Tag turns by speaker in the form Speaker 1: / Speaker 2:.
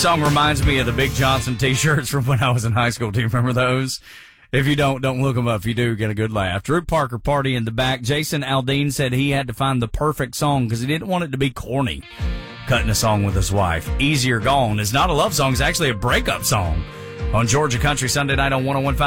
Speaker 1: song reminds me of the Big Johnson t-shirts from when I was in high school. Do you remember those? If you don't look them up. If you do, get a good laugh. Drew Parker Party in the back. Jason Aldean said he had to find the perfect song because he didn't want it to be corny. Cutting a song with his wife. Easier Gone is not a love song. It's actually a breakup song. On Georgia Country Sunday night on 101.5.